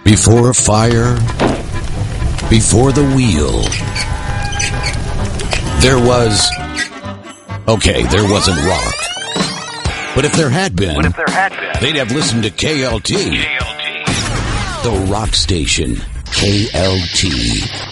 Before fire, before the wheel, there was... Okay, there wasn't rock. But if there had been, they'd have listened to KLT. The rock station, KLT.